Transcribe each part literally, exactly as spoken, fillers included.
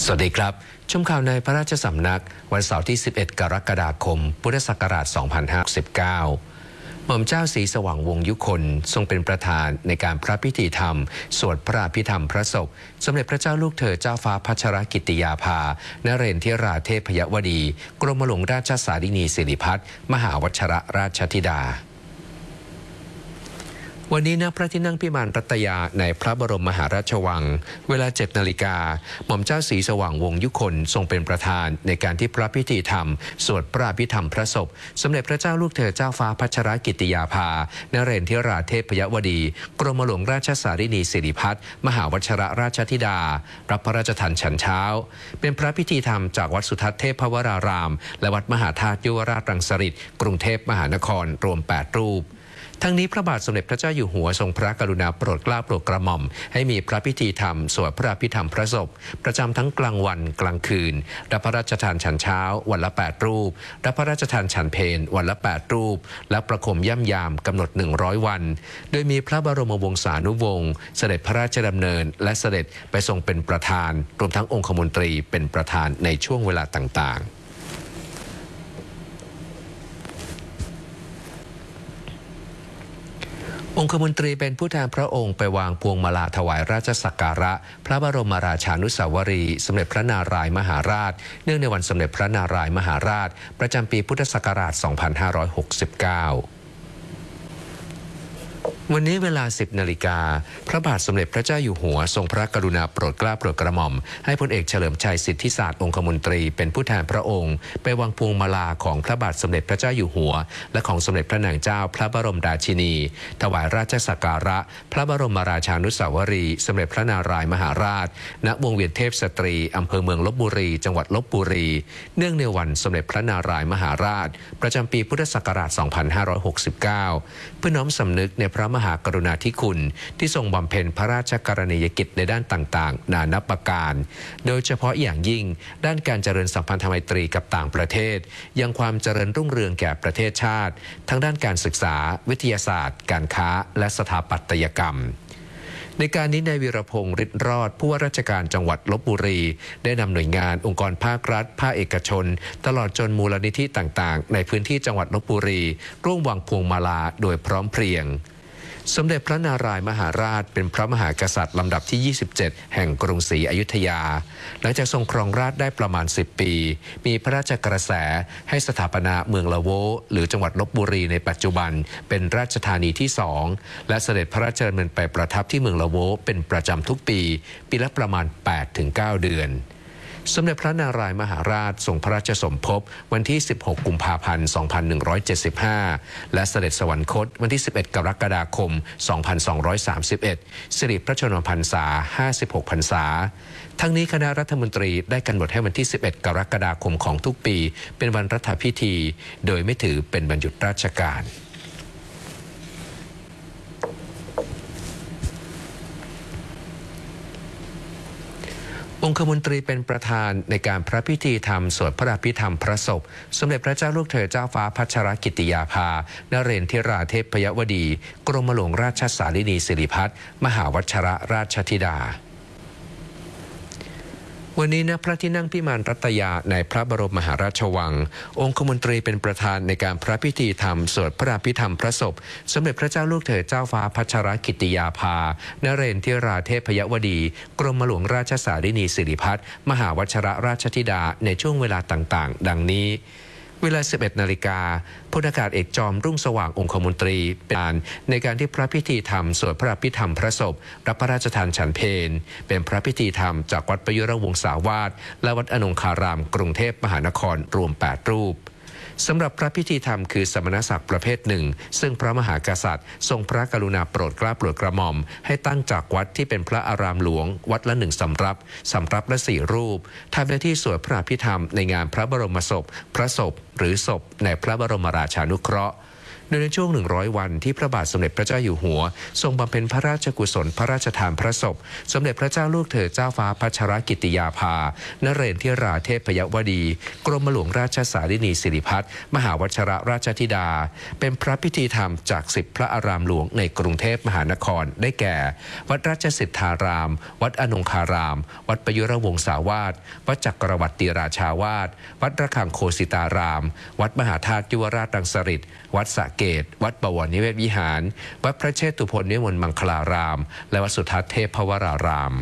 สวัสดีครับชมข่าวในพระราชสำนักวันเสาร์ที่สิบเอ็ดกรกฎาคมพุทธศักราชสองพันห้าร้อยสิบเก้าหม่อมเจ้าศรีสว่างวงศ์ยุคนทรงเป็นประธานในการพระพิธีธรรมสวดพระอภิธรรมพระศพสมเด็จพระเจ้าลูกเธอเจ้าฟ้าพัชรกิติยาภานเรนทิราเทพยวดีกรมหลวงราชสารินีสิริพัฒน์มหาวชิรราชธิดาวันนี้ณพระที่นั่งพิมานรัตยาในพระบรมมหาราชวังเวลาเจ็ดนาฬิกาหม่อมเจ้าศรีสว่างวงศ์ยุคนทรงเป็นประธานในการที่พระพิธีธรรมสวดพระอภิธรรมพระศพสมเด็จพระเจ้าลูกเธอเจ้าฟ้าพัชรกิติยาภานเรนทิราเทพยวดีกรมหลวงราชสารินีสิริพัฒน์มหาวชิรราชธิดารับพระราชทานฉันเช้าเป็นพระพิธีธรรมจากวัดสุทัศน์เทพวรารามและวัดมหาธาตุยุวราชรังสฤษฎ์กรุงเทพมหานครรวมแปดรูปทั้งนี้พระบาทสมเด็จพระเจ้าอยู่หัวทรงพระกรุณาโปรดเกล้าโปรดกระหม่อมให้มีพระพิธีธรรมสวดพระอภิธรรมพระศพประจำทั้งกลางวันกลางคืนรับพระราชทานฉันเช้าวันละแปดรูปรับพระราชทานฉันเพลวันละแปดรูปและประคมย่ำยามกำหนดหนึ่งร้อยวันโดยมีพระบรมวงศานุวงศ์เสด็จพระราชดำเนินและเสด็จไปทรงเป็นประธานรวมทั้งองคมนตรีเป็นประธานในช่วงเวลาต่างๆองคมนตรีเป็นผู้แทนพระองค์ไปวางพวงมาลาถวายราชสักการะพระบรมราชานุสาวรีย์สมเด็จพระนารายมหาราชเนื่องในวันสมเด็จพระนารายมหาราชประจำปีพุทธศักราชสองพันห้าร้อยหกสิบเก้าวันนี้เวลาสิบนาฬิกาพระบาทสมเด็จพระเจ้าอยู่หัวทรงพระกรุณาโปรดเกล้าโปรดกระหม่อมให้พลเอกเฉลิมชัยสิทธิศาสตร์องคมนตรีเป็นผู้แทนพระองค์ไปวางพวงมาลาของพระบาทสมเด็จพระเจ้าอยู่หัวและของสมเด็จพระนางเจ้าพระบรมราชินีถวายราชสักการะพระบรมราชานุสาวรีย์สมเด็จพระนารายมหาราชณวงเวียนเทพสตรีอำเภอเมืองลพบุรีจังหวัดลพบุรีเนื่องในวันสมเด็จพระนารายมหาราชประจำปีพุทธศักราชสองพันห้าร้อยหกสิบเก้าเพื่อน้อมสำนึกในพระมหากรุณาธิคุณที่ทรงบำเพ็ญพระราชกรณียกิจในด้านต่างๆนานับประการโดยเฉพาะอย่างยิ่งด้านการเจริญสัมพันธไมตรีกับต่างประเทศยังความเจริญรุ่งเรืองแก่ประเทศชาติทั้งด้านการศึกษาวิทยาศาสตร์การค้าและสถาปัตยกรรมในการนี้นายวีรพงษ์ฤทธิ์รอดผู้ว่าราชการจังหวัดลพบุรีได้นำหน่วยงานองค์กรภาครัฐภาคเอกชนตลอดจนมูลนิธิต่างๆในพื้นที่จังหวัดลพบุรีร่วมวางพวงมาลาโดยพร้อมเพรียงสมเด็จพระนารายมหาราชเป็นพระมหากษัตริย์ลำดับที่ยี่สิบเจ็ดแห่งกรุงศรีอยุธยาหลังจากทรงครองราชย์ได้ประมาณสิบปีมีพระราชกระแสให้สถาปนาเมืองละโวหรือจังหวัดลพบุรีในปัจจุบันเป็นราชธานีที่สองและเสด็จพระราชดำเนินไปประทับที่เมืองละโวเป็นประจำทุกปีปีละประมาณ แปดถึงเก้า เดือนสมเด็จพระนารายมหาราชทรงพระราชสมภพวันที่สิบหกกุมภาพันธ์สองพันหนึ่งร้อยเจ็ดสิบห้าและเสด็จสวรรคตวันที่สิบเอ็ดกรกฎาคมสองพันสองร้อยสามสิบเอ็ดสิริพระชนมพรรษาห้าสิบหกพรรษาทั้งนี้คณะรัฐมนตรีได้กำหนดให้วันที่สิบเอ็ดกรกฎาคมของทุกปีเป็นวันรัฐพิธีโดยไม่ถือเป็นวันหยุดราชการองคมนตรีเป็นประธานในการพระพิธีธรรมสวดพระอภิธรรมพระศพสมเด็จพระเจ้าลูกเธอเจ้าฟ้าพัชรกิติยาภานเรนทิราเทพยวดีกรมหลวงราชสารินีสิริพัฒน์มหาวชิรราชธิดาวันนี้ณพระที่นั่งพิมานรัตยาในพระบรมมหาราชวังองคมนตรีเป็นประธานในการพระพิธีธรรมสวดพระอภิธรรมพระศพสมเด็จพระเจ้าลูกเธอเจ้าฟ้าพัชรกิติยาภานเรนทิราเทพยวดีกรมหลวงราชสารินีสิริพัฒน์มหาวชิรราชธิดาในช่วงเวลาต่างๆดังนี้เวลาสิบเอ็ดนาฬิกาพลอากาศเอกจอมรุ่งสว่างองคมนตรีเป็นประธานในการที่พระพิธีธรรมสวดพระอภิธรรมพระศพรับพระราชทานฉันเพลเป็นพระพิธีธรรมจากวัดประยุรวงศาวาสและวัดอนงคารามกรุงเทพมหานครรวมแปดรูปสำหรับพระพิธีธรรมคือสมณศักดิ์ประเภทหนึ่งซึ่งพระมหากษัตริย์ทรงพระกรุณาโปรดเกล้าโปรดกระหม่อมให้ตั้งจากวัดที่เป็นพระอารามหลวงวัดละหนึ่งสำรับสำรับละสี่รูปทำหน้าที่สวดพระอภิธรรมในงานพระบรมศพพระศพหรือศพในพระบรมราชานุเคราะห์โดยในช่วงหนึ่งร้อยวันที่พระบาทสมเด็จพระเจ้าอยู่หัวทรงบำเพ็ญพระราชกุศลพระราชทานพระศพสมเด็จพระเจ้าลูกเธอเจ้าฟ้าพัชรกิติยาภานเรศทิราเทพยวดีกรมหลวงราชสารินีสิริพัฒน์มหาวชรราชธิดาเป็นพระพิธีธรรมจากสิบพระอารามหลวงในกรุงเทพมหานครได้แก่วัดราชสิทธารามวัดอนงคารามวัดประยุรวงศาวาสวัดจักรวรรดิราชาวาสวัดระฆังโคสิตารามวัดมหาธาตุยุวราชรังสฤษฎ์วัดสระเกตวัดบวรนิเวศวิหารวัดพระเชตุพนนิมนต์มังคลารามและวัดสุทัศน์เทพวราราม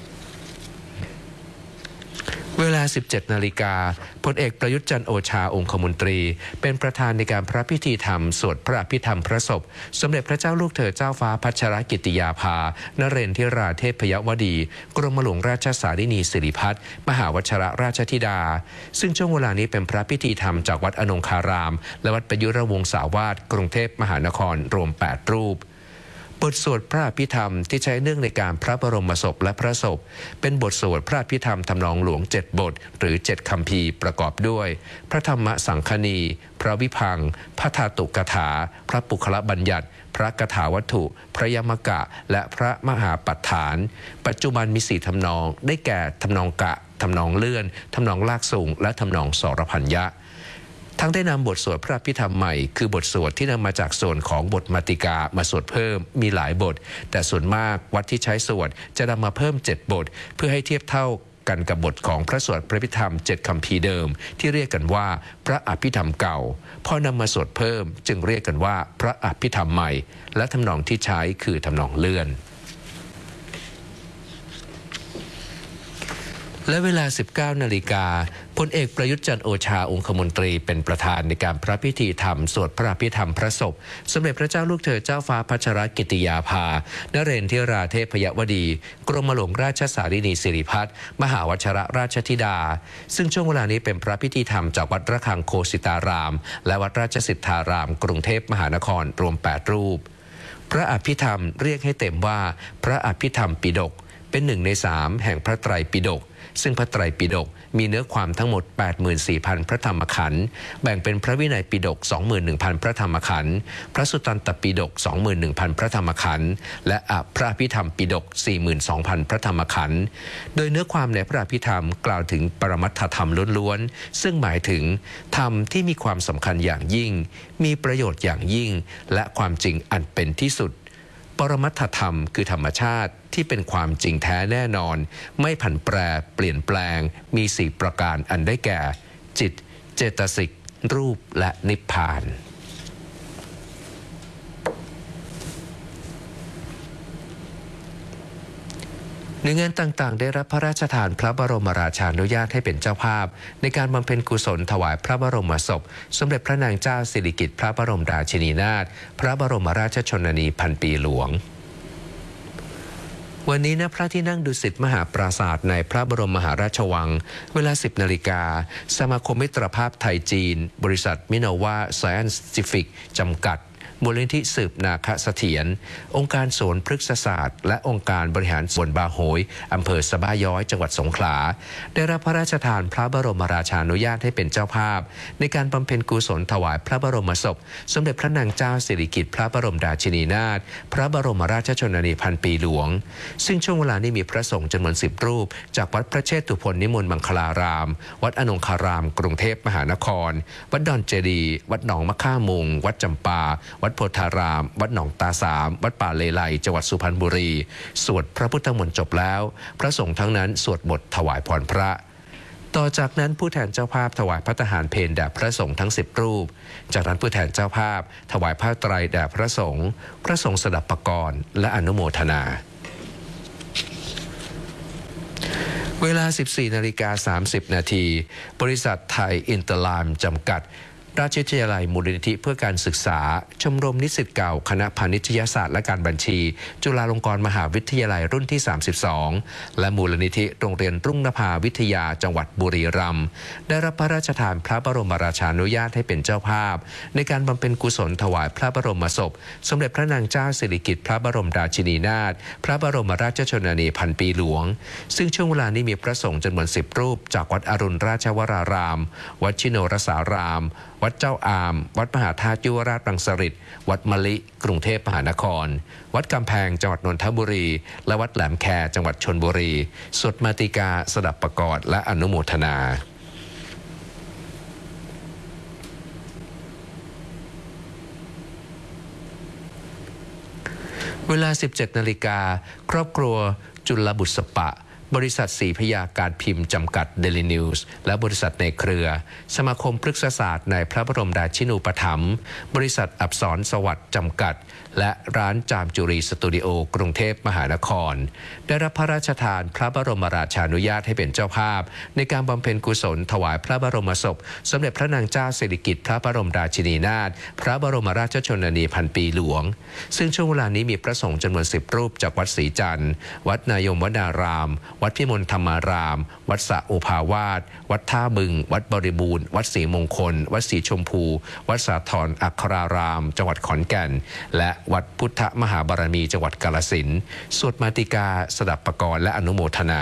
เวลา สิบเจ็ดนาฬิกาพลเอกประยุทธ์จันทร์โอชาองคมนตรีเป็นประธานในการพระพิธีธรรมสวดพระอภิธรรมพระศพสมเด็จพระเจ้าลูกเธอเจ้าฟ้าพัชรกิติยาภานเรศทิราเทพยวดีกรมหลวงราชสารินีสิริพัฒน์มหาวชรราชธิดาซึ่งช่วงเวลานี้เป็นพระพิธีธรรมจากวัดอนงคารามและวัดประยุรวงศาวาสกรุงเทพมหานครรวมแปดรูปบทสวดพระอภิธรรมที่ใช้เนื่องในการพระบรมศพและพระศพเป็นบทสวดพระอภิธรรมทำนองหลวงเจ็ดบทหรือเจ็ดคัมภีร์ประกอบด้วยพระธรรมสังคณีพระวิพังค์พระธาตุกถาพระปุคละบัญญัติพระกถาวัตถุพระยมกะและพระมหาปัฏฐานปัจจุบันมีสี่ทำนองได้แก่ทำนองกะทำนองเลื่อนทำนองลากสูงและทำนองสรพัญญะทั้งได้นำบทสวดพระอภิธรรมใหม่คือบทสวดที่นำมาจากส่วนของบทมาติกามาสวดเพิ่มมีหลายบทแต่ส่วนมากวัดที่ใช้สวดจะนำมาเพิ่มเจ็ดบทเพื่อให้เทียบเท่ากันกับบทของพระสวดพระอภิธรรมเจ็ดคัมภีร์เดิมที่เรียกกันว่าพระอภิธรรมเก่าพอนำมาสวดเพิ่มจึงเรียกกันว่าพระอภิธรรมใหม่และทำนองที่ใช้คือทำนองเลื่อนและเวลา สิบเก้านาฬิกาพลเอกประยุทธ์จันทร์โอชาองคมนตรีเป็นประธานในการพระพิธีธรรมสวดพระอภิธรรมพระศพสมเด็จพระเจ้าลูกเธอเจ้าฟ้าพัชรกิติยาภานเรศทิราเทพยวดีกรมหลวงราชสารินีสิริพัฒน์มหาวชรราชธิดาซึ่งช่วงเวลานี้เป็นพระพิธีธรรมจากวัดระฆังโคสิตารามและวัดราชสิทธารามกรุงเทพมหานครรวมแปดรูปพระอภิธรรมเรียกให้เต็มว่าพระอภิธรรมปิฎกเป็นหนึ่งในสามแห่งพระไตรปิฎกซึ่งพระไตรปิฎกมีเนื้อความทั้งหมด แปดหมื่นสี่พัน พระธรรมขันธ์แบ่งเป็นพระวินัยปิฎก สองหมื่นหนึ่งพัน พระธรรมขันธ์พระสุตตันตปิฎก สองหมื่นหนึ่งพัน พระธรรมขันธ์และอพระอภิธรรมปิฎก สี่หมื่นสองพัน พระธรรมขันธ์โดยเนื้อความในพระอภิธรรมกล่าวถึงปรมัตถธรรมล้วนๆซึ่งหมายถึงธรรมที่มีความสำคัญอย่างยิ่งมีประโยชน์อย่างยิ่งและความจริงอันเป็นที่สุดปรมัตถธรรมคือธรรมชาติที่เป็นความจริงแท้แน่นอนไม่ผันแปรเปลี่ยนแปลงมีสี่ประการอันได้แก่จิตเจตสิกรูปและนิพพานหน่วยงานต่างๆได้รับพระราชทานพระบรมราชานุญาตให้เป็นเจ้าภาพในการบำเพ็ญกุศลถวายพระบรมศพสมเด็จพระนางเจ้าสิริกิติ์พระบรมราชินีนาถพระบรมราชชนนีพันปีหลวงวันนี้ณพระที่นั่งดุสิตมหาปราสาทในพระบรมมหาราชวังเวลา สิบนาฬิกาสมาคมมิตรภาพไทยจีนบริษัทมิโนวาไซแอนซ์ติฟิกจำกัดมูลนิธิสืบนาคเสถียรองค์การสวนพฤกษศาสตร์และองค์การบริหารส่วนบาโหยอำเภอสะบ้าย้อยจังหวัดสงขลาได้รับพระราชทานพระบรมราชานุญาตให้เป็นเจ้าภาพในการบำเพ็ญกุศลถวายพระบรมศพสมเด็จพระนางเจ้าสิริกิติ์พระบรมราชินีนาถพระบรมราชชนนีพันปีหลวงซึ่งช่วงเวลานี้มีพระสงฆ์จำนวนสิบรูปจากวัดพระเชตุพนนิมนต์มังคลารามวัดอนงคารามกรุงเทพมหานครวัดดอนเจดีย์วัดหนองมะค่ามุงวัดจำปาวัดโพธารามวัดหนองตาสามวัดป่าเลไลจังหวัดสุพรรณบุรีสวดพระพุทธมนต์จบแล้วพระสงฆ์ทั้งนั้นสวดบทถวายพรพระต่อจากนั้นผู้แทนเจ้าภาพถวายพระทหารเพลแด่พระสงฆ์ทั้งสิบรูปจากนั้นผู้แทนเจ้าภาพถวายผ้าไตรแด่พระสงฆ์พระสงฆ์สดับปกรณ์และอนุโมทนาเวลา สิบสี่นาฬิกาสามสิบนาทีบริษัทไทยอินเตอร์ไลม์จำกัดราชวิทยาลัยมูลนิธิเพื่อการศึกษาชมรมนิสิตเก่าคณะพาณิชยศาสตร์และการบัญชีจุฬาลงกรณ์มหาวิทยาลัยรุ่นที่สามสิบสองและมูลนิธิโรงเรียนรุ่งนภาวิทยาจังหวัดบุรีรัมย์ได้รับพระราชทานพระบรมราชานุญาตให้เป็นเจ้าภาพในการบำเพ็ญกุศลถวายพระบรมศพสมเด็จพระนางเจ้าสิริกิติ์พระบรมราชินีนาถพระบรมราชชนนีพันปีหลวงซึ่งช่วงเวลานี้มีพระสงฆ์จำนวนสิบรูปจากวัดอรุณราชวรารามวัดชิโนรสารามวัวัดเจ้าอามวัดมหาธาตุยุวราชรังสฤษฎ์วัดมะลิกรุงเทพมหานครวัดกำแพงจังหวัดนนทบุรีและวัดแหลมแคจังหวัดชลบุรีสวดมาติกาสดับประกอบและอนุโมทนาเวลา สิบเจ็ดนาฬิกาครอบครัวจุลบุษปะบริษัทศรีพยาการพิมพ์จำกัดเดลินิวส์และบริษัทในเครือสมาคมพฤกษศาสตร์ในพระบรมราชินูปถัมภ์บริษัทอับสรสวัสดิ์จำกัดและร้านจามจุรีสตูดิโอกรุงเทพมหานครได้รับพระราชทานพระบรมราชานุญาตให้เป็นเจ้าภาพในการบำเพ็ญกุศลถวายพระบรมศพสมเด็จพระนางเจ้าสิริกิติ์พระบรมราชินีนาถพระบรมราชชนนีพันปีหลวงซึ่งช่วงเวลานี้มีพระสงฆ์จำนวนสิบรูปจากวัดศรีจันทร์วัดนายมวนารามวัดพิมลธรรมารามวัดสระโอภาวาสวัดท่าบึงวัดบริบูรณ์วัดศรีมงคลวัดศรีชมพูวัดสาธรอัครารามจังหวัดขอนแก่นและวัดพุทธมหาบารมีจังหวัดกาฬสินธุ์สวดมาติกาสดับประกอบและอนุโมทนา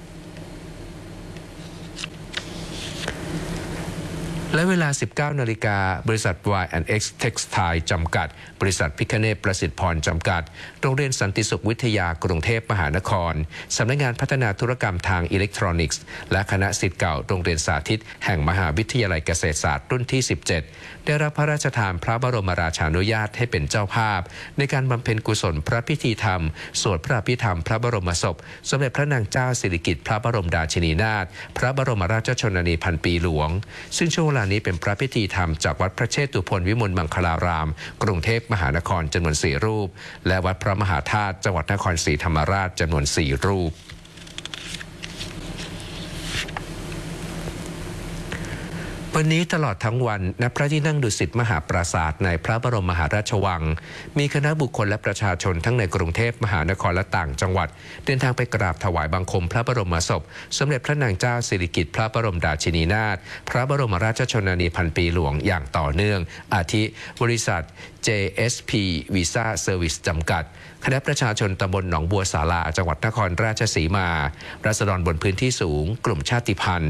และเวลา สิบเก้านาฬิกาบริษัท วาย แอนด์ เอ็กซ์ Textile จำกัดบริษัทพิคเนตประสิทธิพรจำกัดโรงเรียนสันติสุขวิทยากรุงเทพมหานครสำนักงานพัฒนาธุรกรรมทางอิเล็กทรอนิกส์และคณะศิษย์เก่าโรงเรียนสาธิตแห่งมหาวิทยาลัยเกษตรศาสตร์รุ่นที่ สิบเจ็ด ได้รับพระราชทานพระบรมราชานุญาตให้เป็นเจ้าภาพในการบำเพ็ญกุศลพระพิธีธรรมสวดพระอภิธรรมพระบรมศพสมเด็จพระนางเจ้าสิริกิติ์พระบรมราชินีนาถพระบรมราชชนนีพันปีหลวงซึ่งช่วงเวลานี้เป็นพระพิธีธรรมจากวัดพระเชตุพนวิมลมังคลารามกรุงเทพมหานครจำนวนสี่รูปและวัดพระมหาธาตุจังหวัดนครศรีธรรมราชจำนวนสี่รูปวันนี้ตลอดทั้งวันณพระที่นั่งดุสิตมหาปราสาทในพระบรมมหาราชวังมีคณะบุคคลและประชาชนทั้งในกรุงเทพมหานครและต่างจังหวัดเดินทางไปกราบถวายบังคมพระบรมศพสมเด็จพระนางเจ้าสิริกิติ์พระบรมราชินีนาถพระบรมราชชนนีพันปีหลวงอย่างต่อเนื่องอาทิบริษัท เจ เอส พี Visa Service จำกัดคณะประชาชนตำบลหนองบัวศาลาจังหวัดนครราชสีมาราษฎรบนพื้นที่สูงกลุ่มชาติพันธุ์